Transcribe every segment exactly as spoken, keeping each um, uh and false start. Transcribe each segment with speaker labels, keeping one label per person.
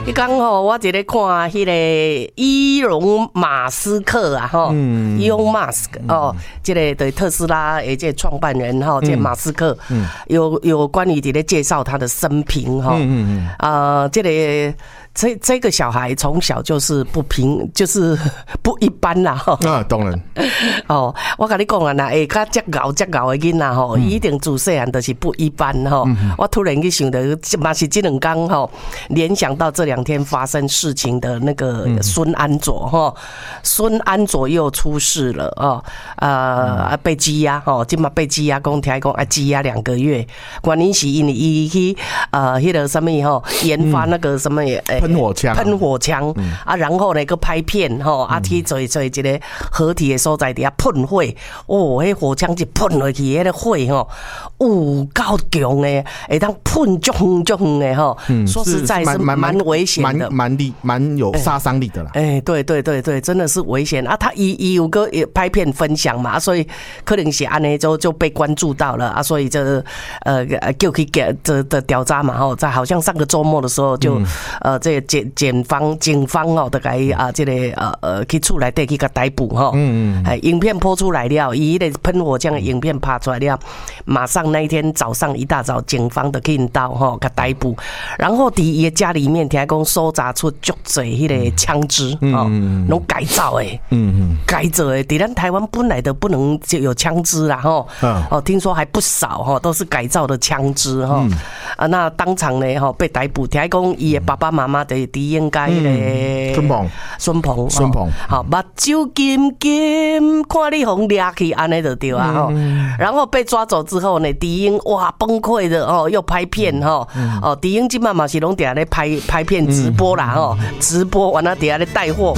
Speaker 1: 你刚好我一个看迄个伊隆马斯克啊，哈，伊隆马斯克哦，这个对特斯拉诶，这创办人哈，这马斯克，有有关于这个介绍他的生平哈，啊，这个。这这个小孩从小就是不平，就是不一般啦吼。
Speaker 2: 啊，当然。
Speaker 1: 哦，我跟你讲啊，那会较接咬接咬的囡仔吼，一定自细汉就是不一般吼。嗯、我突然去想到，嘛是这两天吼，联想到这两天发生事情的那个孙安佐哈，孙安佐又出事了哦，呃，嗯、被羁押吼，今嘛被羁押，讲听讲啊羁押两个月，原因是因为伊去呃迄个什么吼，研发那个什么诶。
Speaker 2: 喷火枪，
Speaker 1: 喷火枪、嗯、啊，然后呢，个拍片吼，啊，去做做一个合体的所在底下喷火，哦，迄火枪一喷落去，迄个火吼，有够强的，会当喷足远足远的吼。说实在是蛮危险的，
Speaker 2: 蛮蛮力，蛮有杀伤力的啦。
Speaker 1: 哎、欸，对对对对，真的是危险啊！他伊伊有个拍片分享嘛，所以可能是安尼就就被关注到了啊，所以这呃就可以给这的调查嘛吼，在好像上个周末的时候就、嗯、呃这。检检方警方哦，大概啊，这个呃呃去厝内底去甲逮捕哈，嗯嗯，影片播出来了，伊迄个喷火枪的影片拍出来了，马上那一天早上一大早，警方就去到哈，甲逮捕，然后伫伊的家里面，听讲搜查出足侪迄个枪支哦，拢改造诶，嗯嗯，改造诶，伫咱台湾本来的不能就有枪支啦哈，哦，听说还不少哈，都是改造的枪支哈，啊，那当场呢哈被逮捕，听讲伊的爸爸妈妈。的敌应该咧，
Speaker 2: 孙鹏，
Speaker 1: 孙鹏，
Speaker 2: 孙鹏，
Speaker 1: 好，目睭金金，看你红掠去，安尼就对啊哈。然后被抓走之后呢，敌英哇崩溃的哦，又拍片哈，哦，敌英今嘛嘛是拢底下咧拍拍片直播啦哈，直播完了底下咧带货。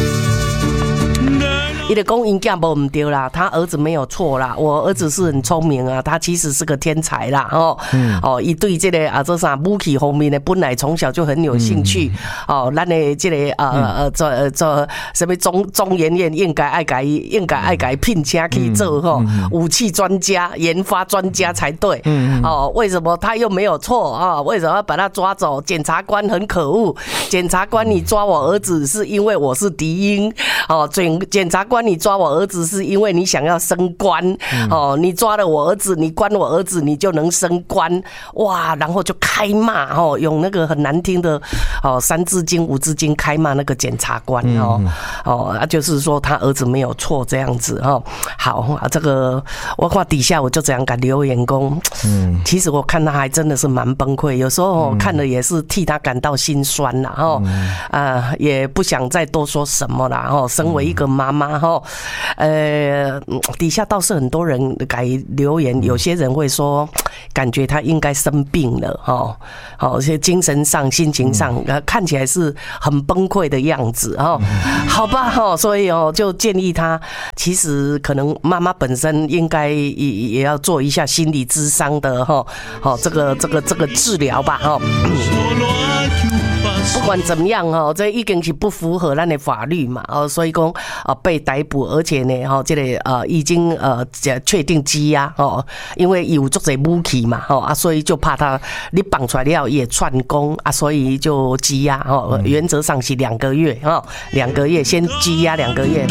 Speaker 1: 伊就讲因囝无唔对啦，他儿子没有错啦，我儿子是很聪明啊，他其实是个天才啦，哦，嗯、哦，伊对这个啊这啥武器方面呢，本来从小就很有兴趣，嗯、哦，咱的这个呃呃做做什么中中研院应该爱改应该爱改聘请去做哈、嗯、武器专家、研发专家才对，嗯、哦，为什么他又没有错啊？为什么要把他抓走？检察官很可恶，检察官你抓我儿子是因为我是敌英，哦，检检察官。你抓我儿子是因为你想要升官、嗯、哦，你抓了我儿子，你关我儿子，你就能升官哇！然后就开骂哦，用那个很难听的哦三字经五字经开骂那个检察官哦、嗯、哦，啊就是说他儿子没有错这样子哦。好啊，这个我看底下我就这样敢留言讲，嗯，其实我看他还真的是蛮崩溃，有时候看了也是替他感到心酸啦哦，嗯、啊也不想再多说什么啦哦。身为一个妈妈哈。呃，底下倒是很多人改留言，有些人会说，感觉他应该生病了哈，好，些精神上、心情上，看起来是很崩溃的样子哈。好吧哈，所以哦，就建议他，其实可能妈妈本身应该也也要做一下心理諮商的哈，好，这个这个这个治疗吧哈。不管怎么样哈，这已经是不符合咱的法律嘛，哦，所以讲啊被逮捕，而且呢，哈，这个呃已经呃确定羁押哦，因为有足侪武器嘛，哦啊，所以就怕他你绑出来了也串供啊，所以就羁押哦，原则上是两个月哈，两个月先羁押两个月。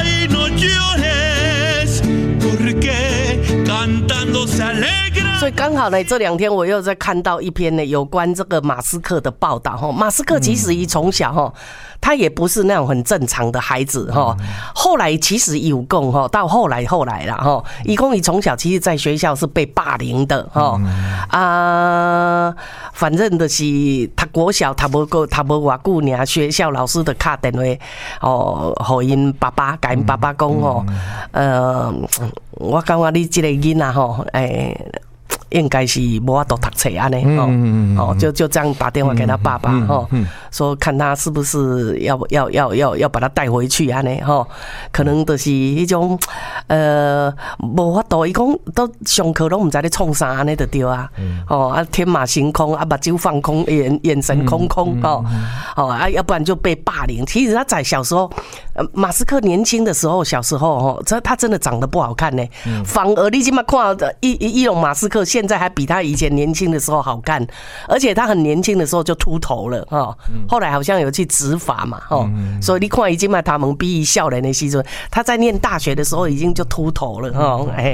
Speaker 1: 所以刚好呢，这两天我又在看到一篇呢有关这个马斯克的报道哈。马斯克其实一从小哈，他也不是那种很正常的孩子哈。后来其实有共哈，到后来后来啦哈，一共你从小其实在学校是被霸凌的哈啊，反正的是他国小他无够他无偌久呢，学校老师的打电话哦，互因爸爸甲因爸爸讲哦，呃，我感觉你这个囡仔吼，诶。应该是无法度读册安尼哦，就就这样打电话给他爸爸哈，说看他是不是要要要要要把他带回去安尼哈，可能就是一种呃无法度，伊讲都上课拢唔知咧创啥安尼就对啊，哦啊天马行空啊，目睭放空，眼眼神空空哦哦啊，要不然就被霸凌。其实他在小时候，马斯克年轻的时候，小时候哦，这他真的长得不好看呢，反而你今嘛看伊伊隆马斯克。现在还比他以前年轻的时候好看，而且他很年轻的时候就秃头了哈， 后来好像有去执法嘛，哦，所以你看，已经嘛，他们比少年的时阵，他在念大学的时候已经就秃头了，哦，哎。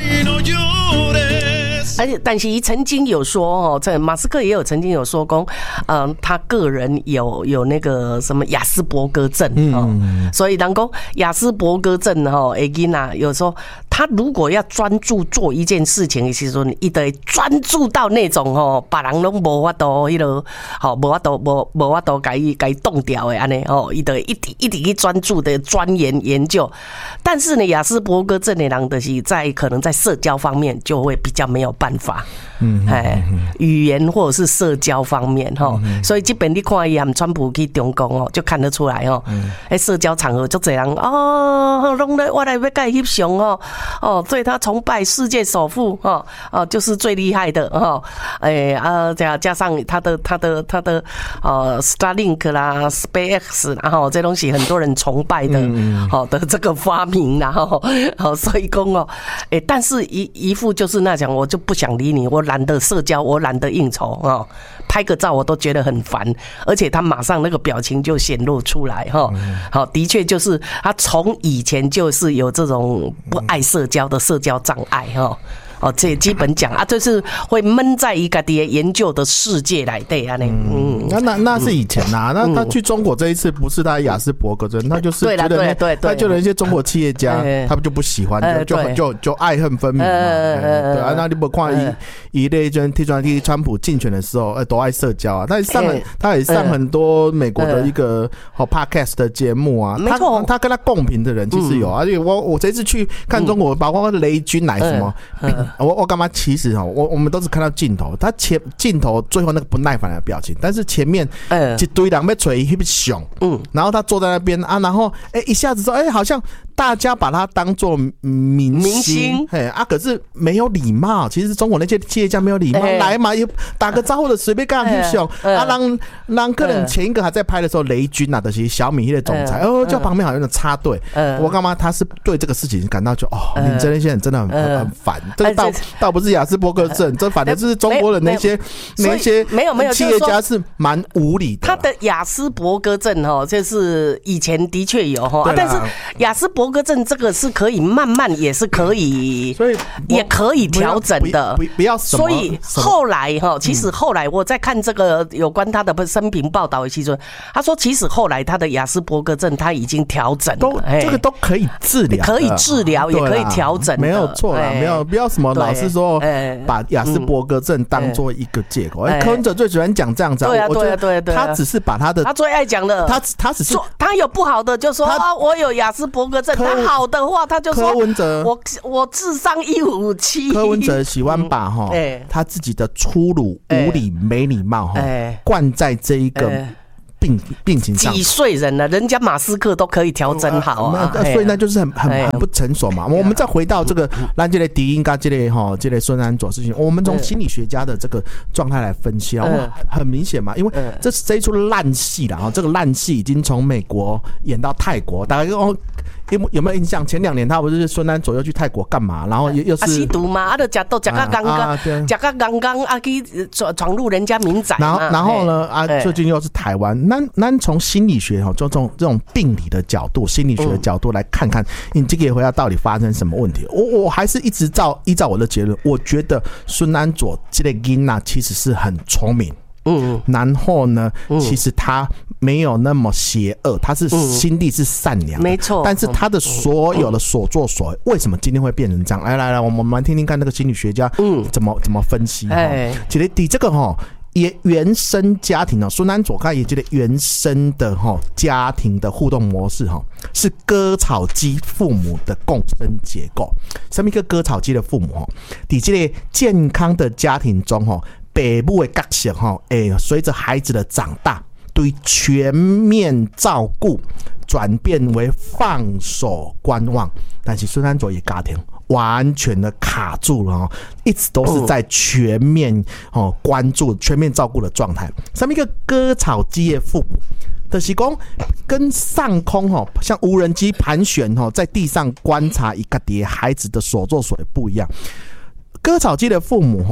Speaker 1: 而且，但是，曾经有说哦，这马斯克也有曾经有说过，嗯，他个人有有那个什么亚斯伯格症哦，嗯、所以人讲亚斯伯格症哈，哎，呐，有时候他如果要专注做一件事情的时候，伊得专注到那种哦，别人拢无法度迄个，好无法度无无法度改改动掉的安尼哦，伊得一直一直去专注的钻研研究。但是呢，亚斯伯格症的人的是在可能在社交方面就会比较没有办法。嗯，哎，语言或者是社交方面哈，所以这边你看伊和川普去中共哦，就看得出来哦。哎，社交场合就这样哦，弄得我来要跟他翕相哦，哦，对他崇拜世界首富哦，哦，就是最厉害的哦。哎啊，加加上他的他的他的呃 Starlink 啦 ，SpaceX， 然后这东西很多人崇拜的，好的这个发明，然后好，所以讲哦，哎，但是一一副就是那讲，我就不想理你，我懒得社交，我懒得应酬啊，拍个照我都觉得很烦，而且他马上那个表情就显露出来哈。好，的确就是他从以前就是有这种不爱社交的社交障碍哈。哦，这基本讲啊，就是会闷在一个的研究的世界来对啊，
Speaker 2: 嗯，那那那是以前呐、啊，那他去中国这一次不是他亚斯伯格症，他就是觉得他就有一些中国企业家，他们就不喜欢，就就就就爱恨分明嘛，对啊，那你不看一一类就替川普竞选的时候，都爱社交啊，他上很他也上很多美国的一个好 podcast 的节目啊，他他跟他共频的人其实有，而且我我这次去看中国，包括雷军来什么。我我干嘛？其实哈，我我们都是看到镜头，他前镜头最后那个不耐烦的表情，但是前面一堆人被锤一熊，嗯，然后他坐在那边啊，然后哎、欸、一下子说哎、欸、好像大家把他当作明星，哎啊，可是没有礼貌。其实中国那些企业家没有礼貌，欸、来嘛也打个招呼的随便跟他去熊、欸、啊，让让可能前一个还在拍的时候，雷军啊的些小米的总裁，哦、欸，就旁边好像有点插队，欸、我干嘛？他是对这个事情感到就哦，欸、你这那些人真的很很很烦，这、欸、倒倒不是亚斯伯格症，这反正是中国人那些那些
Speaker 1: 没有没有
Speaker 2: 企业家是蛮无理的。
Speaker 1: 他的亚斯伯格症哈，就是以前的确有哈，但是亚斯伯格症这个是可以慢慢也是可以，所以也可以调整的，
Speaker 2: 不不要。
Speaker 1: 所以后来哈，其实后来我在看这个有关他的生平报道的时候，他说其实后来他的亚斯伯格症他已经调整了，
Speaker 2: 这个都可以治疗，
Speaker 1: 可以治疗也可以调整，
Speaker 2: 没有错啦，没有不要什么老是说把亚斯伯格症当做一个借口。柯文哲最喜欢讲这样子，
Speaker 1: 对啊对啊对啊，
Speaker 2: 他只是把他的
Speaker 1: 他最爱讲的，
Speaker 2: 他他只是
Speaker 1: 他有不好的就说啊我有亚斯伯格症，他好的话他就说
Speaker 2: 柯文哲
Speaker 1: 我我智商一五七。
Speaker 2: 柯文哲喜欢把哈他自己的粗鲁、无理、没礼貌哈灌在这一个病病情上。
Speaker 1: 几岁人了，人家马斯克都可以调整好啊，
Speaker 2: 呃、所以那就是很很很不成熟嘛。我们再回到这个咱这个迪英跟这个哈这个孙安佐事情，我们从心理学家的这个状态来分析啊，很明显嘛，因为这是这一出烂戏啦，这个烂戏已经从美国演到泰国，大家哦。有没有印象？前两年他不是孙安佐又去泰国干嘛？然后又是、啊、
Speaker 1: 吸毒嘛，啊，就吃到吃到刚刚，吃到刚刚啊，去闯闯入人家民宅。
Speaker 2: 然后，然后呢？啊，最近又是台湾。那那从心理学哈，就从这种病理的角度、心理学的角度来看看，你这个回答到底发生什么问题？我我还是一直照依照我的结论，我觉得孙安佐这个囡仔其实是很聪明。嗯，然后呢，其实他没有那么邪恶，他是心地是善良的，
Speaker 1: 没错。
Speaker 2: 但是他的所有的所作所为，为什么今天会变成这样？来来来，我们来听听看那个心理学家怎么怎么分析。哎，其实你这个哈。也原生家庭哦，孙安佐他也觉得原生的哈家庭的互动模式哈是割草机父母的共生结构。什么一个割草机的父母哈？在这个健康的家庭中哈，父母的角色哈，哎，随着孩子的长大，对全面照顾转变为放手观望，但是孙安佐也家庭。完全的卡住了，一直都是在全面关注、全面照顾的状态。上面一个割草机的父母，就是说跟上空像无人机盘旋在地上观察一个孩子的所作所为不一样。割草机的父母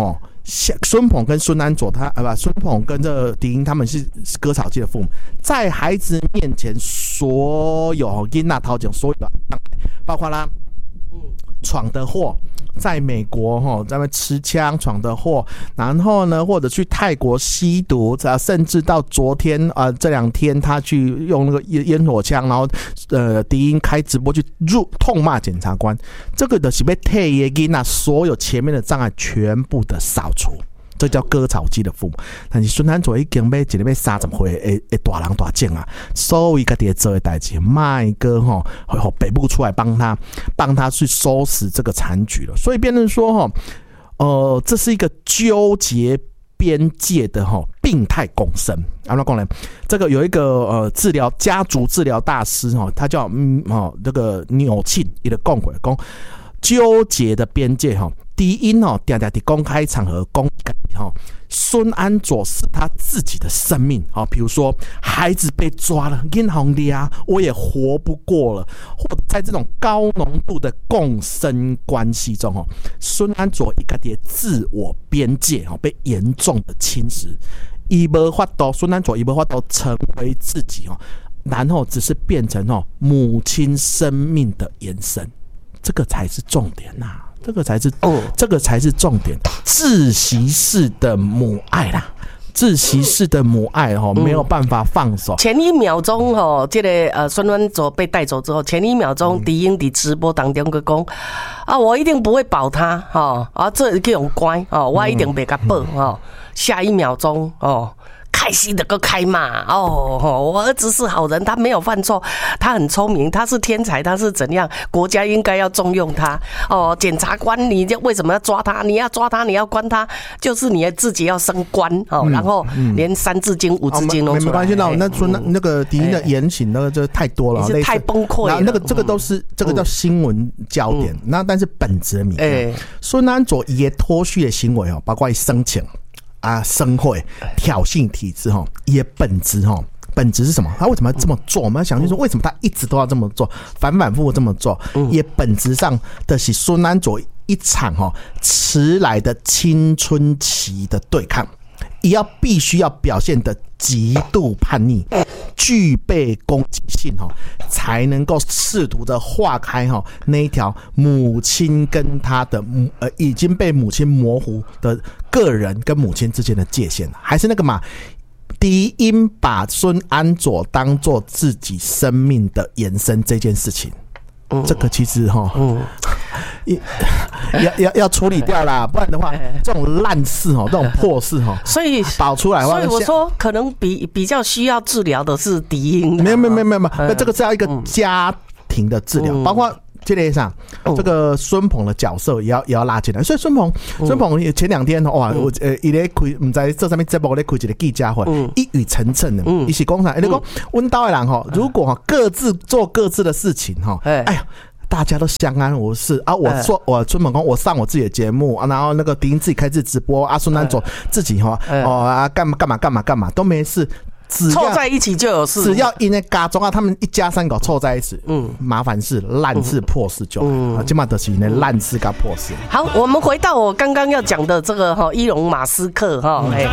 Speaker 2: 孙鹏跟孙安佐他啊不，孙鹏跟这个狄英他们是割草机的父母，在孩子面前所有囡仔头前所有的，包括啦，闯的祸。在美国哈，在那吃枪闯的祸，然后呢，或者去泰国吸毒，甚至到昨天啊、呃、这两天他去用那个烟火枪，然后呃狄英开直播去入痛骂检察官，这个的是被退役的那所有前面的障碍全部的扫除。这叫割草机的父母，但是孙安佐已经要一个要三十岁的的大人大种啊，所以家己做的代志，卖哥吼，吼北部出来帮他，帮他去收拾这个残局了。所以变成说哈，呃，这是一个纠结边界的哈病态共生。安怎讲呢？这个有一个呃治疗家族治疗大师哈，他叫嗯哦这个纽沁，伊就讲过讲纠结的边界哈。第一哦，常常在公开场合公哈，孙安佐是他自己的生命啊，比如说孩子被抓了，银行里啊，我也活不过了，或者在这种高浓度的共生关系中哦，孙安佐一个的自我边界哦被严重的侵蚀，伊无法度，孙安佐伊无法度成为自己哦，然后只是变成哦母亲生命的延伸，这个才是重点呐、啊。这个才是，哦、这个才是重点。窒息式的母爱啦，窒息式的母爱哦，没有办法放手。
Speaker 1: 前一秒钟哦，这个呃孙安佐被带走之后，前一秒钟狄英在直播当中就讲啊，我一定不会保他哈，啊这叫用乖哦，我一定不给他保哦。下一秒钟哦。开心的个开骂哦！我儿子是好人，他没有犯错，他很聪明，他是天才，他是怎样？国家应该要重用他哦。检察官，你为什么要抓他？你要抓他，你要关他，就是你自己要升官哦。嗯、然后连三字经、五字经都出来。没关系，
Speaker 2: 那那说那那个狄英的言行，那个就太多了，
Speaker 1: 是太崩溃了。
Speaker 2: 那个这个都是这个叫新闻焦点，嗯、那但是本质的谜。孙安佐也脱序的行为哦，包括生前。啊，生会挑衅体制哈，也本质哈，本质是什么？他为什么要这么做？我们要想清楚，为什么他一直都要这么做，反反复复这么做？也本质上的是孙安佐一场哈迟来的青春期的对抗，也要必须要表现的极度叛逆，具备攻击性哈，才能够试图的化开哈那一条母亲跟他的母呃已经被母亲模糊的个人跟母亲之间的界限，还是那个嘛，狄英把孙安佐当作自己生命的延伸这件事情，嗯、这个其实哈。嗯要要要处理掉啦，不然的话，这种烂事哦，这种破事哦，
Speaker 1: 所以
Speaker 2: 导出来的话，
Speaker 1: 所以我说可能比比较需要治疗的是狄英。
Speaker 2: 没有没有没有没有没有，这个是要一个家庭的治疗，嗯、包括。这类上，这个孙鹏的角色也要也要拉进来，所以孙鹏，孙鹏前两天哇，我呃，伊咧开，唔知这上面节目咧开一个记者会，一语成谶的，伊是讲啥？伊咧讲，阮岛的人吼，如果各自做各自的事情哈，哎呀。大家都相安无事啊！我说我孙鹏公，我上我自己的节目啊，然后那个狄英自己开始直播啊，孙安佐自己哈哦啊干嘛干嘛干嘛干嘛都没事，只要
Speaker 1: 凑在一起就有事。
Speaker 2: 只要因为家中啊，他们一家三口凑在一起，嗯，麻烦事、烂事、破事就好，起码都是因为烂事跟破事。
Speaker 1: 好，我们回到我刚刚要讲的这个哈，伊隆马斯克哈，哎。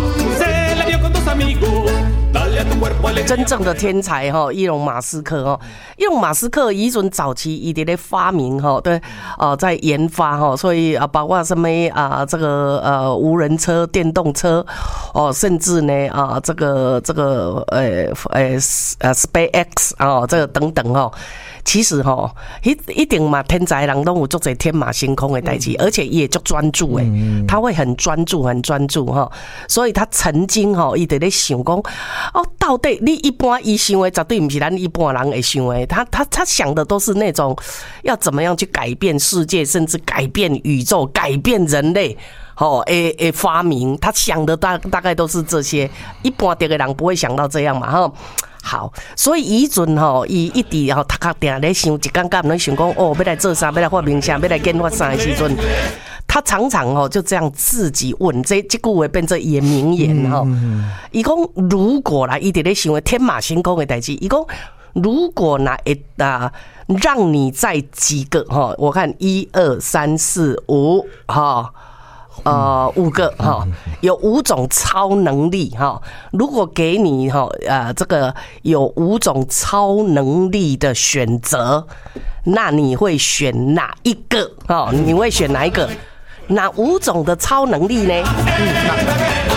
Speaker 1: 真正的天才哈，伊隆马斯克哈，伊隆马斯克以前早期伊伫咧发明哈，对，呃，在研发哈，所以啊，包括什么啊，这个呃无人车、电动车哦，甚至呢啊，这个这个呃呃呃 SpaceX 啊，这个等等哈。其实哈，一一定嘛，天才人都有做这天马行空的代志，而且也就专注诶，他会很专注，很专注哈。所以他曾经哈，伊在咧想讲，哦，到底你一般伊想的绝对不是咱一般人会想的，他他他想的都是那种要怎么样去改变世界，甚至改变宇宙，改变人类。哦，诶诶，发明他想的大大概都是这些，一般的人不会想到这样嘛，哈。好，所以以前吼，伊一直吼，他较定咧想，一刚刚咧想讲，哦，要来做啥，要来发明啥，要来研发啥的时阵，他常常吼就这样自己问，这这句话变成伊的名言吼。伊讲如果啦，伊直咧想的天马行空的代志，伊讲如果呐，会啊，让你在几个哈，我看一二三四五哈。 呃五个哈，有五种超能力哈。如果给你哈呃这个有五种超能力的选择，那你会选哪一个？哈，你会选哪一个？哪五种的超能力呢？嗯。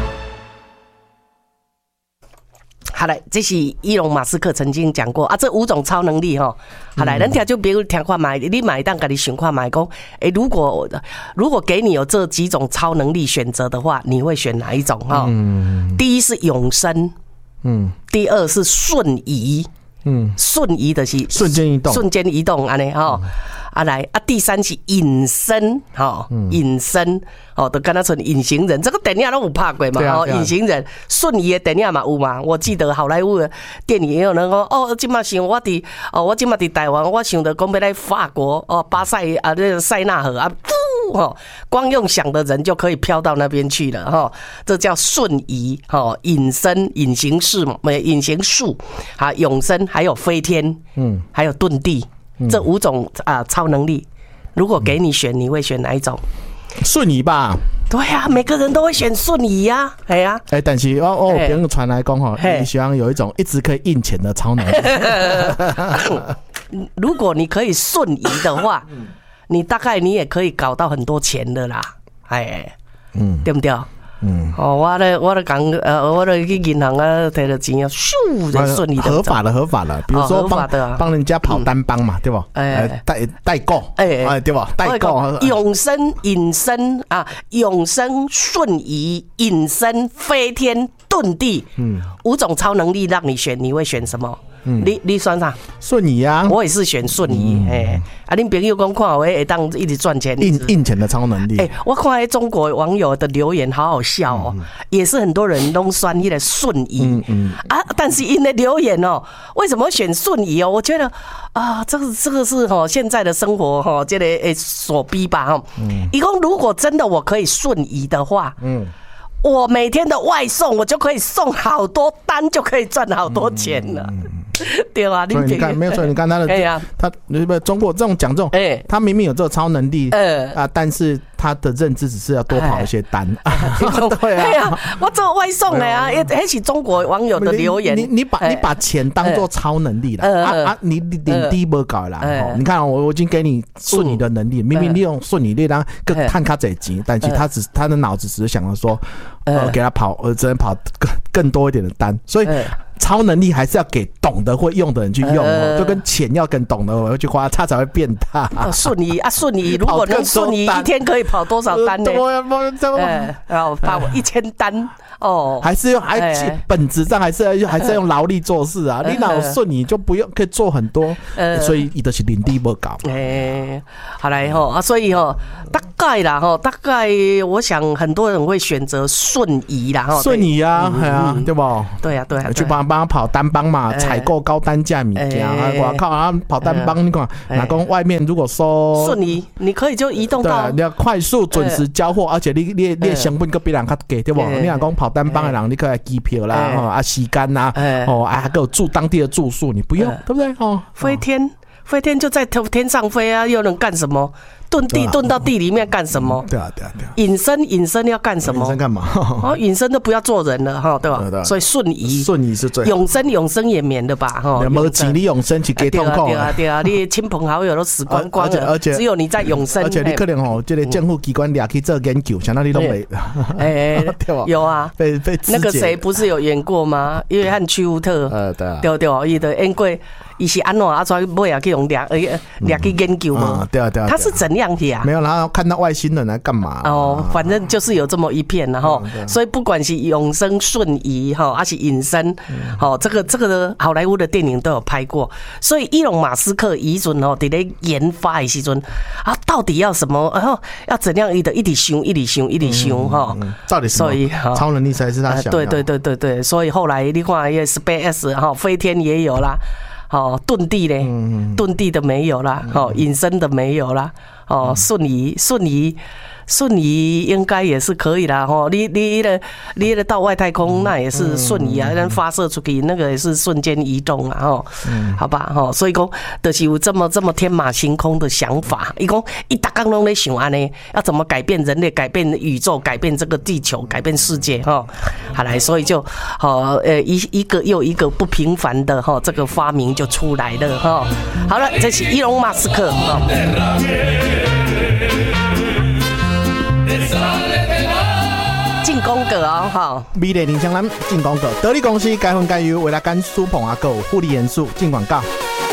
Speaker 1: 好来，这是伊隆马斯克曾经讲过啊，这五种超能力哈。好来，咱听就比如听看买，你买当家己想看买讲，哎，如果如果给你有这几种超能力选择的话，你会选哪一种哈？嗯，第一是永生，嗯，第二是瞬移，嗯，瞬移的是
Speaker 2: 瞬间移动，
Speaker 1: 瞬间移动安尼哈。啊来啊，第三是隐身，哈，隐身，哦，都跟他说隐形人，这个电影都有拍过嘛，哦，隐形人，瞬移的电影嘛有嘛，我记得好莱坞的电影也有人说，哦，今嘛想我伫，哦，我今嘛伫台湾，我想着讲要来法国，哦，巴塞啊，那个塞纳河啊，哦，光用想的人就可以飘到那边去了，哈，这叫瞬移，哈，隐身、隐形术，没隐形术，啊，永生，还有飞天，嗯，还有遁地。这五种啊、呃、超能力，如果给你选，你会选哪一种？
Speaker 2: 瞬移吧。
Speaker 1: 对呀、啊，每个人都会选瞬移呀、啊，哎呀、啊，
Speaker 2: 哎、欸，但是我我别人传来讲哈，你希望有一种一直可以印钱的超能力。
Speaker 1: 如果你可以瞬移的话，你大概你也可以搞到很多钱的啦，哎，嗯，对不对？嗯，哦，我咧，我咧讲，呃，我咧去银行啊，摕了钱啊，咻，就顺利的，
Speaker 2: 合法的，合法的，比如说帮帮人家跑单帮嘛，对吧？哎，代代购，哎，对吧？代购，
Speaker 1: 永生、隐身啊，永生、瞬移、隐身、飞天、遁地，嗯，五种超能力让你选，你会选什么？嗯、你你选啥？
Speaker 2: 瞬移啊！
Speaker 1: 我也是选瞬移。哎、嗯，啊，恁朋友讲看我会当一直赚钱，
Speaker 2: 印印钱的超能力。
Speaker 1: 哎、欸，我看中国网友的留言好好笑哦，嗯、也是很多人都选那个瞬移。嗯嗯啊，但是因的留言哦，为什么选瞬移哦？我觉得啊，这个这个是哈现在的生活哈这个诶所逼吧哈。嗯。一共如果真的我可以瞬移的话，嗯。我每天的外送，我就可以送好多单，就可以赚好多钱了，嗯、对啊，
Speaker 2: 所以你看，没有错，你看他的，哎呀、啊，他不中国这种讲这种，哎、欸，他明明有这个超能力，呃啊，但是他的认知只是要多跑一些单，哎、
Speaker 1: 对啊，对啊，我做外送的啊，也那是中国网友的留言，
Speaker 2: 你你把你把钱当做超能力了，欸、啊啊，你你领低不搞啦，欸、你看我我已经给你瞬移的能力，嗯、明明利用瞬移力让更看他这钱，但是他只他的脑子只是想着说。呃，给他跑，呃，只能跑更更多一点的单，所以超能力还是要给懂得会用的人去用哦，就跟钱要跟懂得我去花，它才会变大。
Speaker 1: 瞬移啊，瞬移，如果能瞬移，一天可以跑多少单呢？哎，然后跑一千单哦，
Speaker 2: 还是用还本质上还是要还是要用劳力做事啊。你哪有瞬移就不用可以做很多，所以伊就是领地不高。
Speaker 1: 哎，好来吼啊，所以吼大概啦吼，大概我想很多人会选择瞬移啦吼，
Speaker 2: 瞬移啊，系啊，对不？
Speaker 1: 对啊，对啊，
Speaker 2: 去帮帮他跑单帮嘛，采购高单价物件啊！我靠啊，跑单帮你看，哪讲外面如果说
Speaker 1: 瞬移，你可以就移动到，
Speaker 2: 你要快速准时交货，而且你你你成本跟别人较低，对不？你若讲跑单帮的人，你可以机票啦，啊时间啦，哦啊还有住当地的住宿，你不用，对不对？哦，
Speaker 1: 飞天飞天就在天上飞啊，又能干什么？遁地遁到地里面干什么？
Speaker 2: 对啊对啊对啊！
Speaker 1: 隐身隐身要干什么？
Speaker 2: 隐身干嘛？
Speaker 1: 哦，隐身都不要做人了哈，对吧？所以瞬移，
Speaker 2: 瞬移是最
Speaker 1: 永生永生也免的吧？哈，
Speaker 2: 没钱你永生去给痛苦。
Speaker 1: 对啊对啊，你亲朋好友都死光光了，而且只有你在永生。
Speaker 2: 而且你可能哦，这个政府机关俩去做研究，想到你都没。
Speaker 1: 哎，有啊，被被那个谁不是有演过吗？约翰屈福特，呃对啊，对对，伊的演过。伊是安怎啊？所以尾啊去用掠掠去研究嘛？
Speaker 2: 对啊对啊，
Speaker 1: 他是怎样的啊？
Speaker 2: 没有，然后看到外星人来干嘛？
Speaker 1: 哦，反正就是有这么一片，然后所以不管是永生瞬移哈，还是隐身，好这个这个的好莱坞的电影都有拍过。所以伊隆马斯克以前哦，伫咧研发的时阵啊，到底要什么？然后要怎样？伊的一直想，一直想，一直想哈。
Speaker 2: 到底所以超能力才是他想。
Speaker 1: 对对对对对，所以后来你看，也 Space 哈，飞天也有啦。哦，遁地嘞，遁地的没有啦，哦，隐身的没有啦，哦，瞬移，瞬移， 瞬移应该也是可以啦吼，你你的你的到外太空那也是瞬移啊，嗯、发射出去那个也是瞬间移动啊吼，嗯、好吧吼，所以讲就是有这么这么天马行空的想法，伊讲伊大家拢在想安尼，要怎么改变人类、改变宇宙、改变这个地球、改变世界哈，好来，所以就好呃一一个又一个不平凡的哈这个发明就出来了哈。好了，这是伊隆马斯克哈。进攻格哦，哈！
Speaker 2: 美丽林香兰进攻格，得力公司该分该优，为了干苏捧啊够护理元素进广告。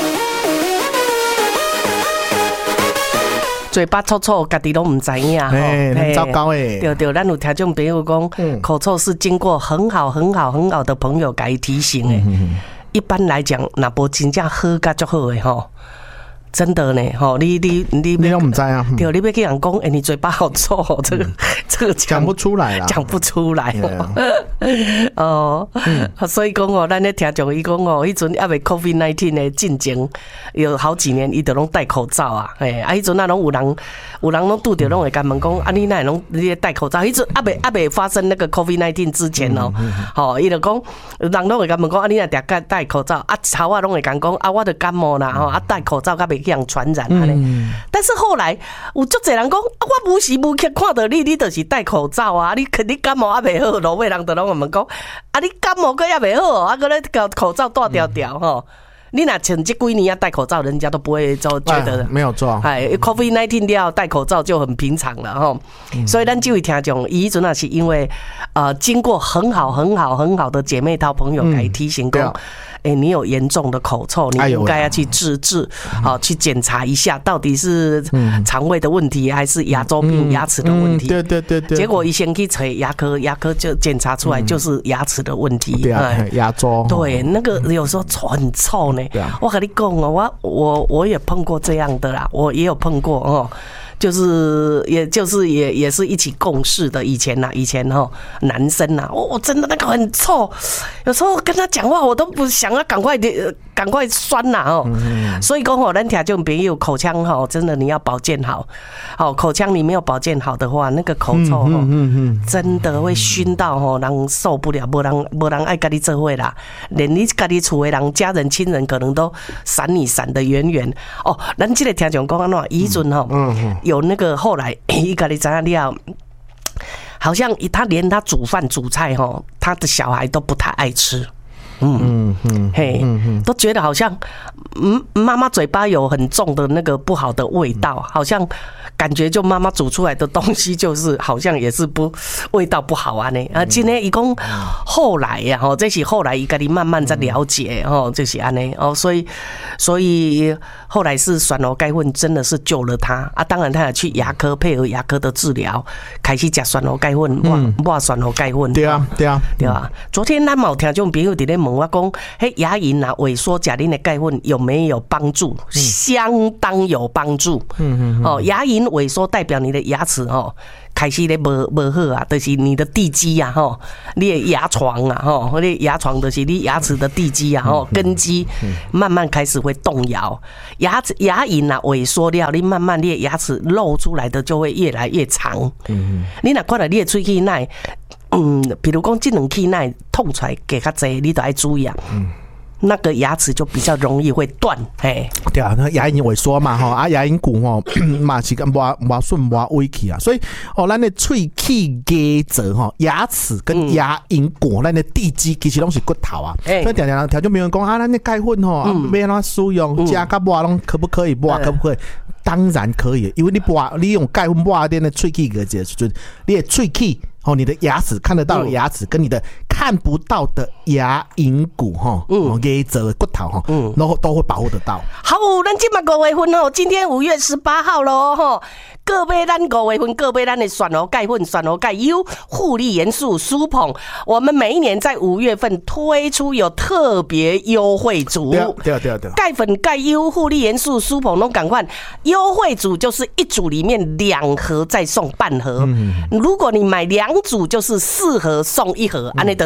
Speaker 1: 嘴巴臭臭，家己都唔知影，
Speaker 2: 哎，很糟糕哎。
Speaker 1: 对对，咱有听众朋友讲，嗯、口臭是经过很好、很好、很好的朋友给提醒诶。嗯、一般来讲，那无真正好甲足好诶吼。真的呢，吼，你你你
Speaker 2: 你都唔知啊？
Speaker 1: 对，你别跟人讲，哎、欸，你嘴巴好臭，这个、嗯、这个
Speaker 2: 讲不出来啦，
Speaker 1: 讲不出来。Yeah. 哦，嗯、所以讲哦，咱咧听众伊讲哦，迄阵还未 COVID 十九 的进前，有好几年伊都拢戴口罩啊，哎，啊，迄阵啊拢有人有人拢拄着拢会甲问讲，啊，你哪会拢你戴口罩？迄阵还未还未发生那个 COVID 十九 之前哦，吼、嗯，伊、嗯、就讲人拢会甲问讲，啊，你哪定甲戴口罩？啊，头啊拢会讲讲，啊，我着感冒啦，吼，啊，戴口罩甲袂去人传染安尼。嗯、但是后来有足侪人讲，啊，我无时无刻看到你，你就是戴口罩啊，你肯定感冒还袂好，路尾人就拢会问讲，啊，你感冒个也袂好，啊，个咧个口罩戴掉掉吼。嗯你那前这几年要戴口罩，人家都不会就觉得、
Speaker 2: 哎、没有错。
Speaker 1: 哎 ，COVID 十九 要戴口罩就很平常了哈。嗯、所以咱这位听众，伊阵那是因为呃，经过很好、很好、很好的姐妹淘朋友来提醒讲。嗯哎、欸，你有严重的口臭，你应该要去治治，好、哎、去检查一下，到底是肠胃的问题还是牙周病、嗯、牙齿的问题？
Speaker 2: 嗯、对对对对。
Speaker 1: 结果一先去找牙科，牙科就检查出来就是牙齿的问题。
Speaker 2: 对啊，牙周。
Speaker 1: 对，那个有时候臭很臭呢。对啊。我跟你讲哦，我我我也碰过这样的啦，我也有碰过哦。就是也就是也也是一起共事的，以前呐、啊，以前哈男生呐、啊，哦，真的那个很臭，有时候跟他讲话我都不想要赶快赶快酸呐、啊、哦，嗯、所以讲吼，咱听众朋友口腔哈，真的你要保健好，好口腔你没有保健好的话，那个口臭哈，嗯嗯嗯、真的会熏到吼，人受不了，无人无人爱跟你做伙啦，连你跟你厝的人、家人、亲人可能都闪你闪得远远哦。咱这个听众讲安怎，以前吼。嗯嗯有那个后来，伊家己知影了，好像他连他煮饭煮菜吼，他的小孩都不太爱吃。嗯嗯嗯，嘿，都觉得好像，嗯，妈妈嘴巴有很重的那个不好的味道，好像感觉就妈妈煮出来的东西就是好像也是不味道不好啊呢。啊，今天一共后来呀，吼，这是后来伊家己慢慢在了解，吼，这是安尼哦，所以所以后来是酸脯钙粉真的是救了他啊，当然他也去牙科配合牙科的治疗，开始吃酸脯钙粉，抹抹酸脯钙粉。
Speaker 2: 对啊，对啊，
Speaker 1: 对啊。昨天咱嘛有听众朋友伫咧问我讲，嘿，牙龈啊萎缩，吃恁的钙粉有没有帮助？嗯、相当有帮助。嗯嗯哦，牙龈萎缩代表你的牙齿哦开始咧无无好啊，就是你的地基啊吼，你的牙床啊吼，你牙床就是你牙齿的地基啊吼，根基慢慢开始会动摇，牙齿牙龈啊萎缩了，你慢慢你的牙齿露出来的就会越来越长。嗯，你若看到你的喙齿那，嗯，比如讲这两齿那痛出来加较济，你都要注意啊。嗯。那个牙齿就比较容易会断，嘿，
Speaker 2: 对啊，那牙龈萎缩嘛，吼啊，牙龈骨吼嘛是个无无顺无威气啊，所以哦，咱的喙齿基质吼，牙齿跟牙龈骨，咱的地基其实拢是骨头啊，所以常常人条就没人讲啊，咱的钙粉吼，啊，要怎使用，加甲抹拢可不可以抹，可不可以？当然可以，因为你抹，你用钙粉抹点的喙齿个时阵，你的喙齿。哦，你的牙齿看得到的牙齿跟你的看不到的牙龈骨哈，嗯，牙质骨头哈，嗯，然后都会保护得到。
Speaker 1: 好，咱今嘛五月份哦，今天五月十八号喽哈，各买咱五月份各买咱的酸脯钙粉、酸脯钙优护理元素舒捧，我们每一年在五月份推出有特别优惠组，
Speaker 2: 对对对对，
Speaker 1: 钙粉、钙优护理元素舒捧都赶快优惠组就是一组里面两盒再送半盒，嗯，如果你买两组就是四盒送一盒，安尼就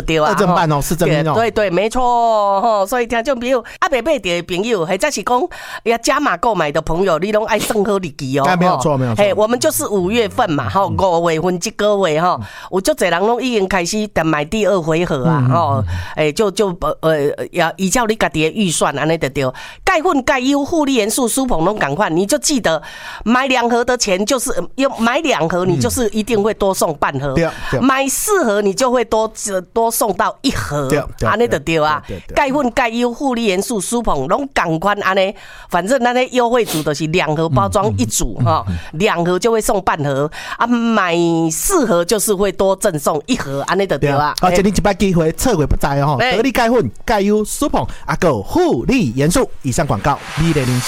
Speaker 1: 对啊，
Speaker 2: 二正半哦，四正一哦，
Speaker 1: 对对，没错吼。所以听众朋友，啊未买到的朋友，或者是讲要加码购买的朋友，你拢爱算好日期哦。
Speaker 2: 没有错，没有错。
Speaker 1: 嘿，我们就是五月份嘛，吼，五月份这个月吼，有足侪人拢已经开始等买第二回合啊，吼，诶，就就呃要依照你家己的预算安尼就对。钙粉、钙优、护理元素、舒膨拢赶快，你就记得买两盒的钱就是要买两盒，你就是一定会多送半盒；买四盒你就会多多送到一盒，安尼就对啊。钙粉、钙优、护理元素、舒膨拢赶快安尼，反正咱的优惠组都是两盒包装一组哈，两盒就会送半盒啊，买四盒就是会多赠送一盒，安尼就对啊。
Speaker 2: 而且你一摆机会测过不知哦，得力钙粉、钙优、舒膨啊，够护理元素。以上广告，美丽人生。